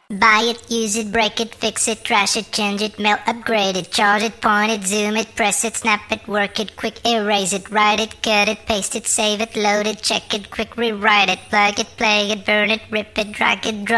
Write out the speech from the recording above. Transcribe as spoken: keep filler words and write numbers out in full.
Buy it, use it, break it, fix it, trash it, change it, mail, upgrade it, charge it, point it, zoom it, press it, snap it, work it, quick erase it, write it, cut it, paste it, save it, load it, check it, quick rewrite it, plug it, play it, burn it, rip it, drag it, drop